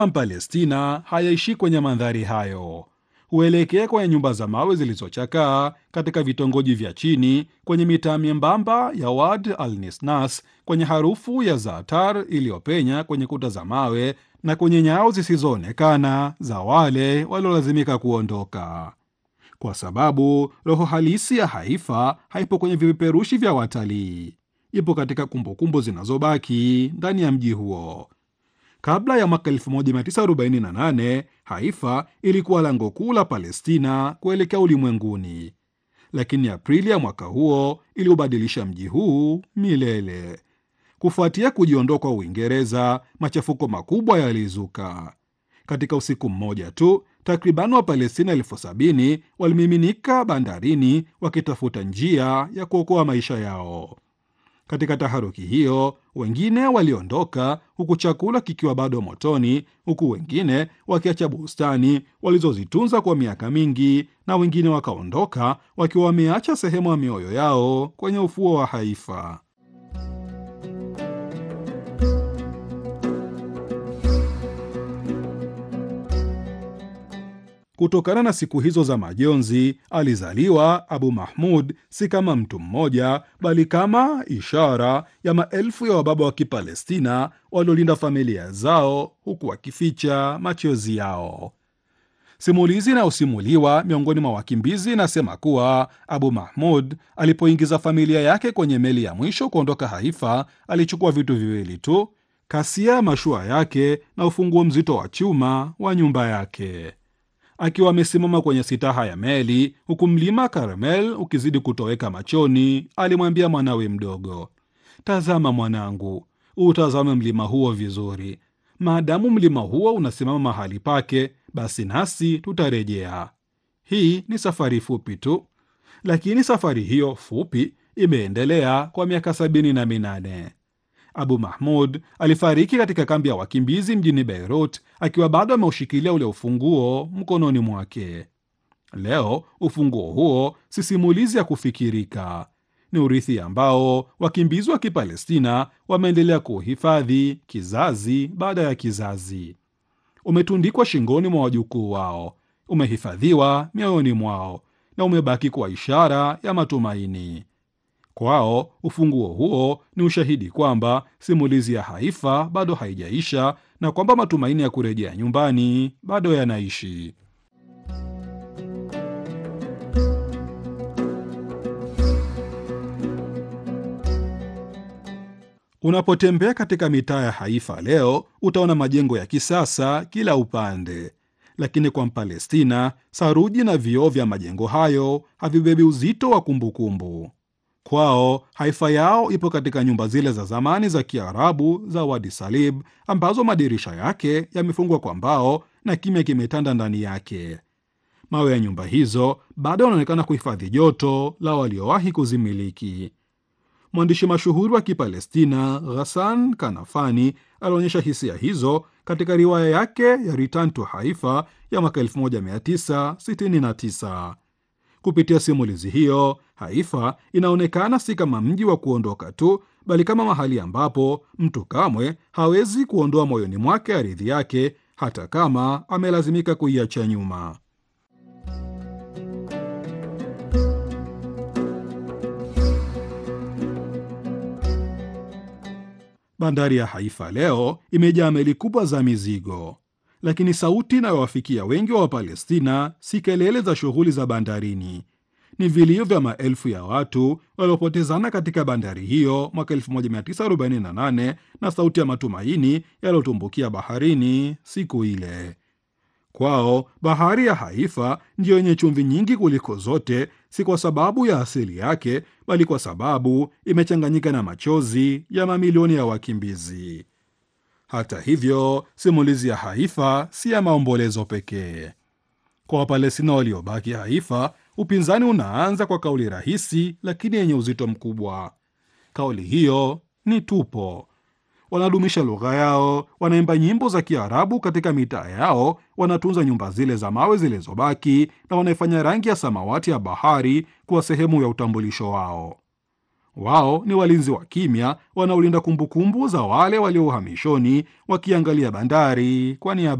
Palestina hayaishi kwenye mandhari hayo. Huelekea kwenye nyumba za mawe zilizochakaa katika vitongoji vya chini, kwenye mitaa membamba ya Wad al Nisnas, kwenye harufu ya zaatar iliyopenya kwenye kuta za mawe na kwenye nyao zisizoonekana za wale waliolazimika kuondoka, kwa sababu roho halisi ya Haifa haipo kwenye vipeperushi vya watalii, ipo katika kumbukumbu zinazobaki ndani ya mji huo. Kabla ya mwaka 1948 Haifa ilikuwa lango kuu la Palestina kuelekea ulimwenguni, lakini Aprili ya mwaka huo iliubadilisha mji huu milele. Kufuatia kujiondoa kwa Uingereza, machafuko makubwa yalizuka. Katika usiku mmoja tu, takriban Wapalestina 70,000 walimiminika bandarini wakitafuta njia ya kuokoa maisha yao. Katika taharuki hiyo, wengine waliondoka huku chakula kikiwa bado motoni, huku wengine wakiacha bustani walizozitunza kwa miaka mingi, na wengine wakaondoka wakiwa wameacha sehemu ya mioyo yao kwenye ufuo wa Haifa. Kutokana na siku hizo za majonzi, alizaliwa Abu Mahmud si kama mtu mmoja, bali kama ishara ya maelfu ya wababa wa Kipalestina waliolinda familia zao huku wakificha machozi yao. Simulizi inayosimuliwa miongoni mwa wakimbizi inasema kuwa Abu Mahmud alipoingiza familia yake kwenye meli ya mwisho kuondoka Haifa, alichukua vitu viwili tu: kasia ya mashua yake na ufunguo mzito wa chuma wa nyumba yake. Akiwa amesimama kwenye sitaha ya meli huku mlima Karmel ukizidi kutoweka machoni, alimwambia mwanawe mdogo, "Tazama mwanangu, utazame mlima huo vizuri. Maadamu mlima huo unasimama mahali pake, basi nasi tutarejea. Hii ni safari fupi tu." Lakini safari hiyo fupi imeendelea kwa miaka 78. Abu Mahmud alifariki katika kambi ya wakimbizi mjini Beirut akiwa bado ameushikilia ule ufunguo mkononi mwake. Leo ufunguo huo si simulizi ya kufikirika, ni urithi ambao wakimbizi wa Kipalestina wameendelea kuuhifadhi kizazi baada ya kizazi. Umetundikwa shingoni mwa wajukuu wao, umehifadhiwa mioyoni mwao, na umebaki kwa ishara ya matumaini. Kwao ufunguo huo ni ushahidi kwamba simulizi ya Haifa bado haijaisha na kwamba matumaini ya kurejea nyumbani bado yanaishi. Unapotembea katika mitaa ya Haifa leo, utaona majengo ya kisasa kila upande, lakini kwa Mpalestina, saruji na vioo vya majengo hayo havibebi uzito wa kumbukumbu. Kwao Haifa yao ipo katika nyumba zile za zamani za Kiarabu za Wadi Salib, ambazo madirisha yake yamefungwa kwa mbao na kimya kimetanda ndani yake. Mawe ya nyumba hizo bado yanaonekana kuhifadhi joto la waliowahi kuzimiliki. Mwandishi mashuhuri wa Kipalestina Ghassan Kanafani alionyesha hisia hizo katika riwaya yake ya Return to Haifa ya mwaka 1969. Kupitia simulizi hiyo, Haifa inaonekana si kama mji wa kuondoka tu, bali kama mahali ambapo mtu kamwe hawezi kuondoa moyoni mwake ardhi yake, hata kama amelazimika kuiacha nyuma. Bandari ya Haifa leo imejaa meli kubwa za mizigo, lakini sauti inayowafikia wengi wa Wapalestina si kelele za shughuli za bandarini, ni vilio vya maelfu ya watu waliopotezana katika bandari hiyo mwaka 1948 na sauti ya matumaini yaliyotumbukia baharini siku ile. Kwao bahari ya Haifa ndiyo yenye chumvi nyingi kuliko zote, si kwa sababu ya asili yake, bali kwa sababu imechanganyika na machozi ya mamilioni ya wakimbizi. Hata hivyo, simulizi ya Haifa si ya maombolezo pekee. Kwa Wapalestina waliobaki Haifa, upinzani unaanza kwa kauli rahisi lakini yenye uzito mkubwa. Kauli hiyo ni tupo. Wanadumisha lugha yao, wanaimba nyimbo za Kiarabu katika mitaa yao, wanatunza nyumba zile za mawe zilizobaki, na wanaifanya rangi ya samawati ya bahari kuwa sehemu ya utambulisho wao. Wao ni walinzi wa kimya wanaolinda kumbukumbu za wale walio uhamishoni, wakiangalia bandari kwa niaba